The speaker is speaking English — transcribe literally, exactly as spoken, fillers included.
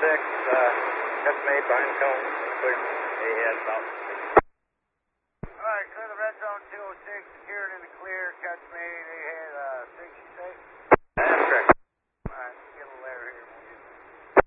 six, uh, catch made behind the cone, clear. Ahead about. Alright, clear the red zone two oh six, secured in the clear, catch made, ahead, uh,